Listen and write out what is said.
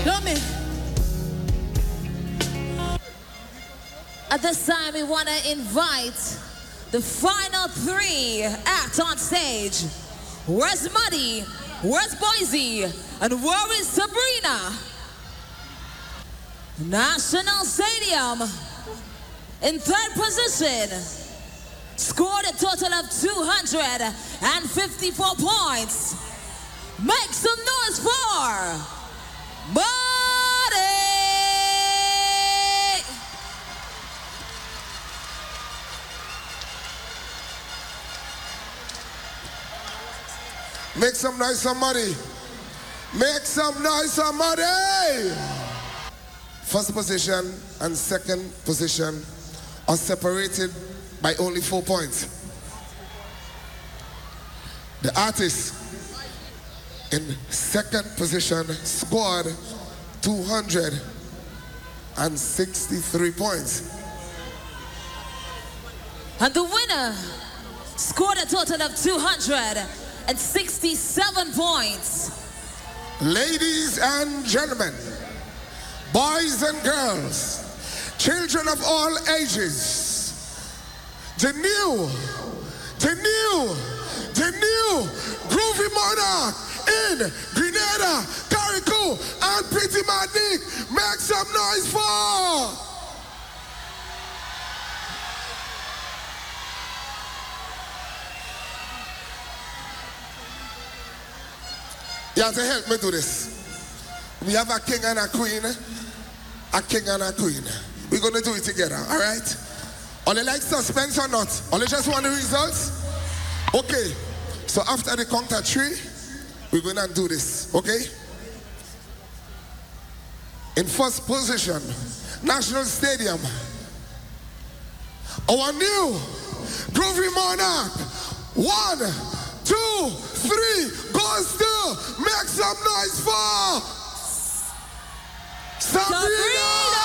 Come in. At this time, we want to invite the final three act on stage. Where's Muddy? Where's Boise? And where is Sabrina? National Stadium in third position scored a total of 254 points. Make some noise for Muddy! Make some noise, somebody. Make some noise, somebody. First position and second position are separated by only 4 points. The artist in second position scored 263 points. And the winner scored a total of 267 points. Ladies and gentlemen, boys and girls, children of all ages, the new Groovy Monarch in Grenada, Carriacou, and Pretty Martinique. Make some noise for. You have to help me do this. We have a king and a queen. A king and a queen. We're going to do it together, all right? Are they like suspense or not? Are they just want the results? Okay. So after the count of 3, we're going to do this, okay? In first position, National Stadium. Our new Groovy Monarch. 1, 2, 3, goes to make some noise for Sabrina!